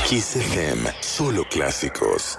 Kiss FM, solo clásicos.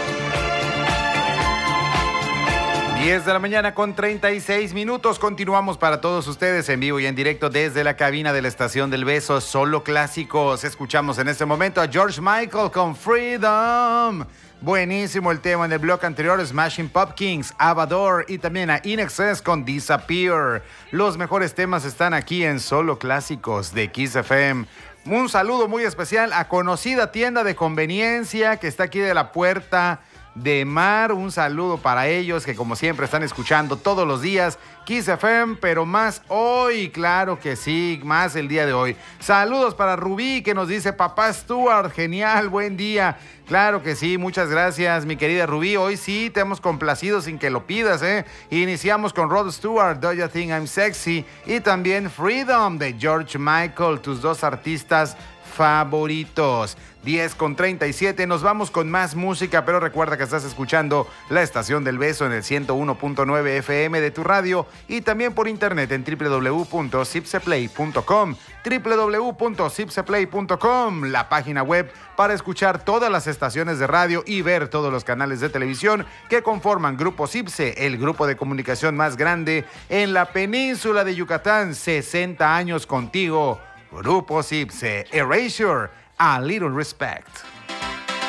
10 de la mañana con 36 minutos. Continuamos para todos ustedes en vivo y en directo desde la cabina de la Estación del Beso, solo clásicos. Escuchamos en este momento a George Michael con Freedom. Buenísimo el tema. En el bloque anterior, Smashing Pumpkins, Avador, y también a INXS con Disappear. Los mejores temas están aquí en Solo Clásicos de Kiss FM. Un saludo muy especial a conocida tienda de conveniencia que está aquí de la Puerta de Mar. Un saludo para ellos que como siempre están escuchando todos los días Kiss FM, pero más hoy, claro que sí, más el día de hoy. Saludos para Rubí que nos dice: Papá Stuart, genial, buen día. Claro que sí, muchas gracias mi querida Rubí. Hoy sí te hemos complacido sin que lo pidas, ¿eh? Iniciamos con Rod Stewart, Do You Think I'm Sexy, y también Freedom de George Michael, tus dos artistas favoritos. 10 con 37, nos vamos con más música, pero recuerda que estás escuchando la Estación del Beso en el 101.9 FM de tu radio y también por internet en www.zipseplay.com, www.zipseplay.com, la página web para escuchar todas las estaciones de radio y ver todos los canales de televisión que conforman Grupo Zipse, el grupo de comunicación más grande en la península de Yucatán. 60 años contigo, Grupo Zipse. Erasure, A Little Respect.